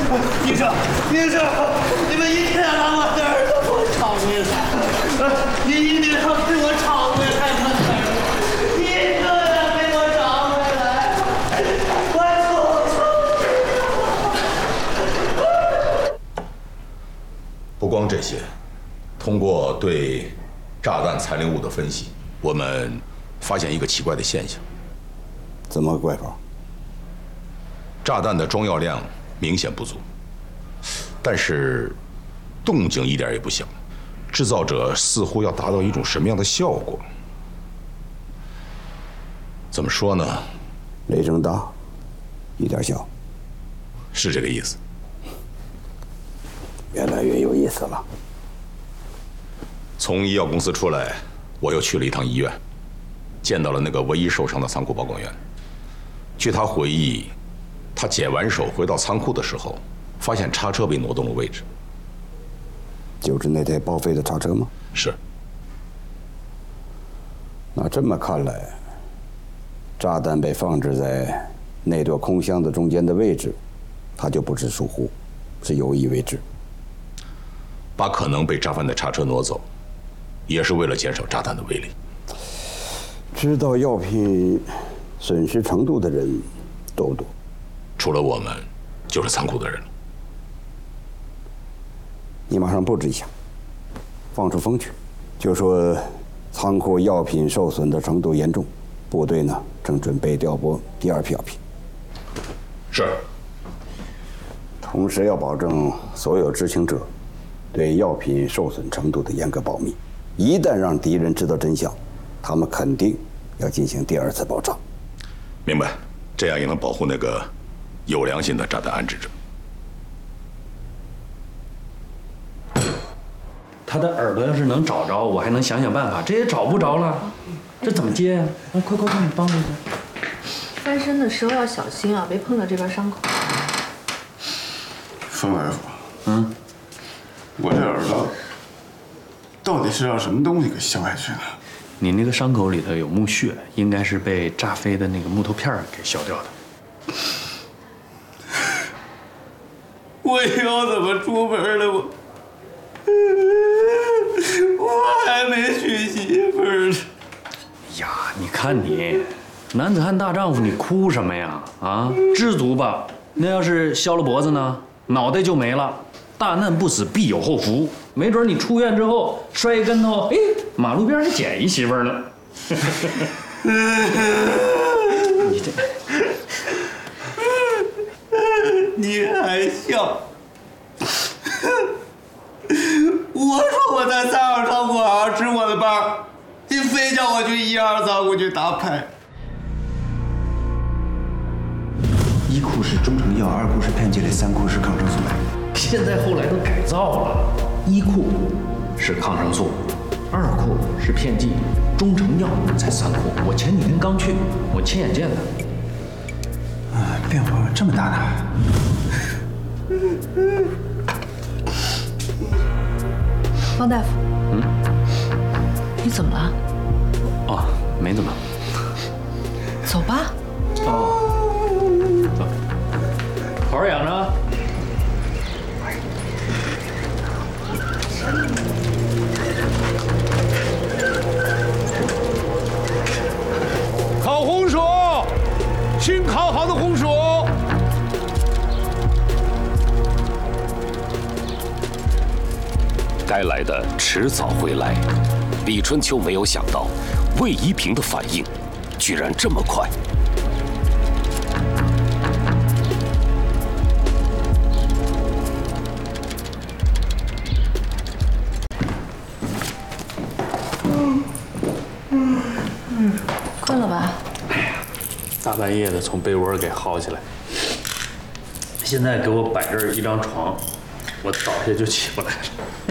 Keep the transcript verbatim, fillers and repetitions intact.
医生，医生，你们一定要把我的儿子给我找回来！你一定要给我找回来他的儿子，一定要给我找回来！我不光这些，通过对炸弹残留物的分析，我们发现一个奇怪的现象。 怎么个怪法？ 炸弹的装药量明显不足，但是动静一点也不小，制造者似乎要达到一种什么样的效果？怎么说呢？ 雷声大，雨点小， 是这个意思。 越来越有意思了。 从医药公司出来，我又去了一趟医院，见到了那个唯一受伤的仓库保管员。据他回忆，他解完手回到仓库的时候，发现叉车被挪动了位置。 就是那台报废的叉车吗？ 是。 那这么看来，炸弹被放置在那座空箱子中间的位置，它就不是疏忽，是有意为之。 把可能被炸翻的叉车挪走，也是为了减少炸弹的威力。 知道药品损失程度的人多不多？ 除了我们，就是仓库的人了。 你马上布置一下，放出风去，就说仓库药品受损的程度严重，部队呢正准备调拨第二批药品。 是。 同时要保证所有知情者对药品受损程度的严格保密。一旦让敌人知道真相，他们肯定要进行第二次爆炸。 明白，这样也能保护那个有良心的炸弹安置者。 他的耳朵要是能找着，我还能想想办法。这也找不着了，这怎么接呀？啊，快快快，你帮我一下。 翻身的时候要小心啊，别碰到这边伤口。 方大夫， 嗯， 我这耳朵到底是让什么东西给削下去的？ 你那个伤口里头有木屑，应该是被炸飞的那个木头片给削掉的。 我以后怎么出门了？我我还没娶媳妇呢。 呀，你看你，男子汉大丈夫，你哭什么呀？啊，知足吧。那要是削了脖子呢，脑袋就没了。大难不死，必有后福。没准你出院之后摔一跟头，哎，马路边还捡一媳妇儿了。你这， 你还笑？我说我在三号仓库好好值我的班，你非叫我去一号仓库去打牌。 一库是中成药，二库是片剂类，三库是抗生素类。 现在后来都改造了，一库是抗生素，二库是片剂，中成药才三库。我前几天刚去，我亲眼见的。 啊，变化这么大呢？ 方大夫， 嗯， 你怎么了？ 哦，没怎么。 走吧。 哦，走，好好养着啊。 烤红薯，新烤好的红薯。 该来的迟早会来。李春秋没有想到，魏一平的反应居然这么快。 困了吧？ 哎呀，大半夜的从被窝给薅起来，现在给我摆这儿一张床，我倒下就起不来了。